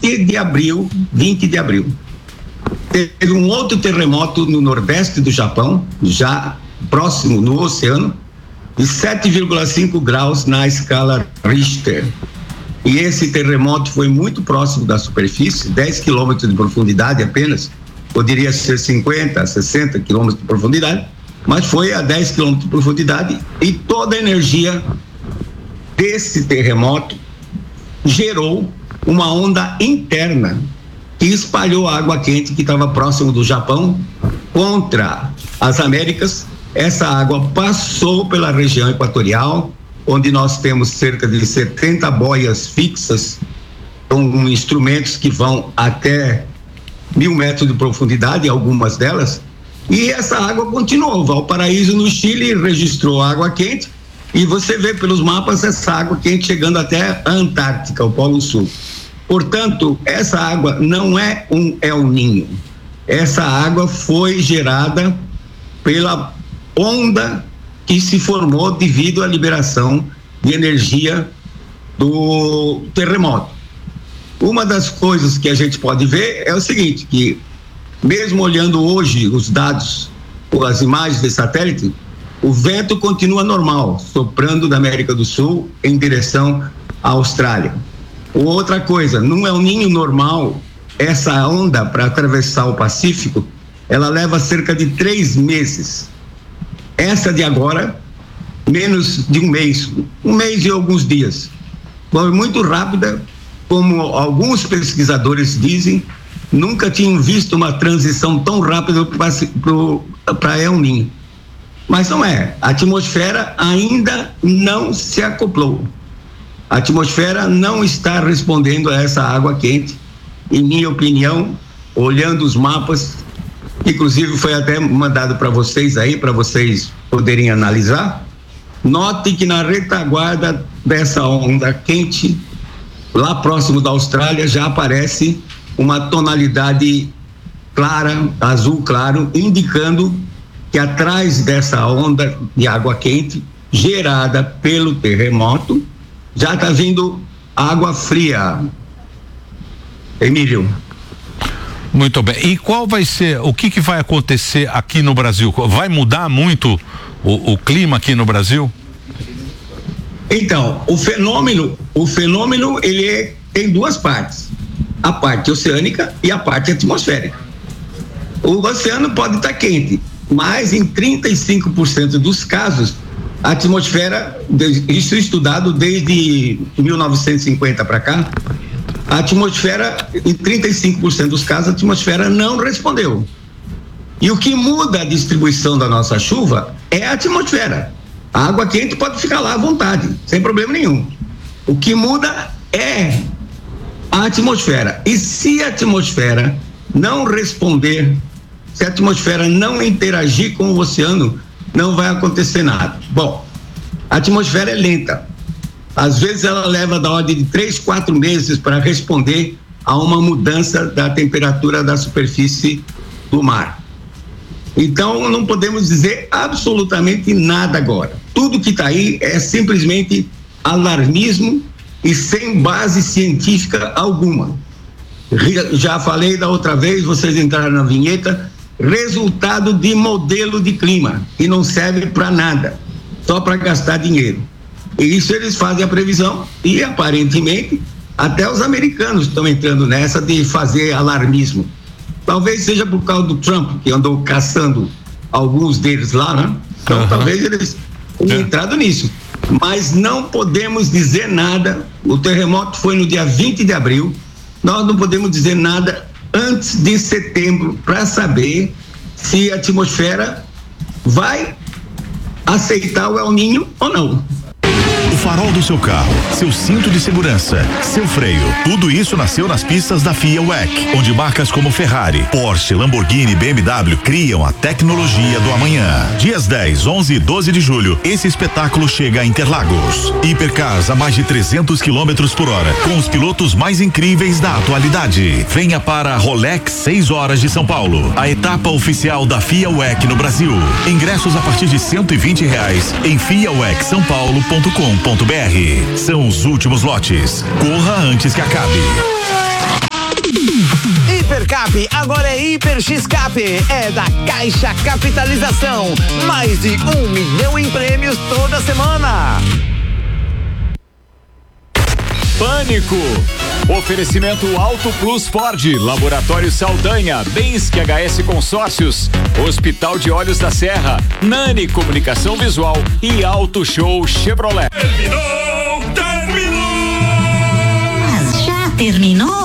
20 de abril. Teve um outro terremoto no nordeste do Japão, já próximo no oceano, de 7,5 graus na escala Richter. E esse terremoto foi muito próximo da superfície, 10 quilômetros de profundidade apenas, poderia ser 50, 60 quilômetros de profundidade, mas foi a 10 quilômetros de profundidade, e toda a energia desse terremoto gerou uma onda interna que espalhou a água quente que estava próximo do Japão contra as Américas. Essa água passou pela região equatorial, onde nós temos cerca de 70 boias fixas com instrumentos que vão até 1.000 metros de profundidade, algumas delas, e essa água continuou. Valparaíso, no Chile, registrou água quente, e você vê pelos mapas essa água quente chegando até a Antártica, o Polo Sul. Portanto, essa água não é um El Niño. Essa água foi gerada pela onda que se formou devido à liberação de energia do terremoto. Uma das coisas que a gente pode ver é o seguinte, que mesmo olhando hoje os dados ou as imagens de satélite, o vento continua normal, soprando da América do Sul em direção à Austrália. Outra coisa, num El Niño normal, essa onda para atravessar o Pacífico, ela leva cerca de 3 meses. Essa de agora, menos de um mês e alguns dias. Foi muito rápida, como alguns pesquisadores dizem, nunca tinham visto uma transição tão rápida para El Niño. Mas não é, a atmosfera ainda não se acoplou. A atmosfera não está respondendo a essa água quente, em minha opinião, olhando os mapas, inclusive foi até mandado para vocês aí, para vocês poderem analisar. Note que na retaguarda dessa onda quente, lá próximo da Austrália, já aparece uma tonalidade clara, azul claro, indicando que atrás dessa onda de água quente, gerada pelo terremoto, já está vindo água fria. Emílio. Muito bem. E qual vai ser, o que vai acontecer aqui no Brasil? Vai mudar muito o clima aqui no Brasil? Então, o fenômeno ele tem duas partes, a parte oceânica e a parte atmosférica. O oceano pode estar quente, mas em 35% dos casos, a atmosfera, isso é estudado desde 1950 para cá, a atmosfera, em 35% dos casos, a atmosfera não respondeu. E o que muda a distribuição da nossa chuva é a atmosfera. A água quente pode ficar lá à vontade, sem problema nenhum. O que muda é a atmosfera. E se a atmosfera não responder, se a atmosfera não interagir com o oceano, não vai acontecer nada. Bom, a atmosfera é lenta. Às vezes ela leva da ordem de 3, 4 meses para responder a uma mudança da temperatura da superfície do mar. Então não podemos dizer absolutamente nada agora. Tudo que está aí é simplesmente alarmismo e sem base científica alguma. Já falei da outra vez, vocês entraram na vinheta, resultado de modelo de clima, que não serve para nada, só para gastar dinheiro. E isso eles fazem a previsão e aparentemente até os americanos estão entrando nessa de fazer alarmismo. Talvez seja por causa do Trump, que andou caçando alguns deles lá, né? Então talvez eles tenham entrado nisso. Mas não podemos dizer nada. O terremoto foi no dia 20 de abril. Nós não podemos dizer nada antes de setembro para saber se a atmosfera vai aceitar o El Niño ou não. O farol do seu carro, seu cinto de segurança, seu freio, tudo isso nasceu nas pistas da FIA WEC, onde marcas como Ferrari, Porsche, Lamborghini e BMW criam a tecnologia do amanhã. Dias 10, 11 e 12 de julho, esse espetáculo chega a Interlagos. Hipercars a mais de 300 km por hora, com os pilotos mais incríveis da atualidade. Venha para a Rolex 6 horas de São Paulo, a etapa oficial da FIA WEC no Brasil. Ingressos a partir de R$120 em fiawecsaopaulo.com.br. São os últimos lotes. Corra antes que acabe. X-Cap, agora é Hiper X-Cap, é da Caixa Capitalização. Mais de 1 milhão em prêmios toda semana. Pânico. Oferecimento Auto Plus Ford, Laboratório Saldanha, Bensky HS Consórcios, Hospital de Olhos da Serra, Nani Comunicação Visual e Auto Show Chevrolet. Terminou! Mas já terminou?